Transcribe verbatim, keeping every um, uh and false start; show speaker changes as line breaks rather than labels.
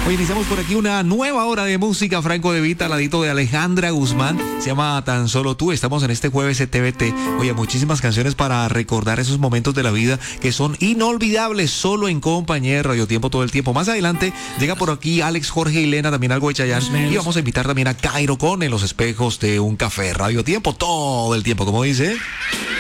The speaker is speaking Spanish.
Hoy iniciamos por aquí una nueva hora de música Franco De Vita, al ladito de Alejandra Guzmán. Se llama Tan Solo Tú. Estamos en este jueves T V T. Oye, muchísimas canciones para recordar esos momentos de la vida que son inolvidables, solo en compañía de Radio Tiempo todo el tiempo. Más adelante llega por aquí Alex, Jorge y Lena, también algo de Chayanne. Y vamos a invitar también a Cairo con En los espejos de un café. Radio Tiempo todo el tiempo, como dice.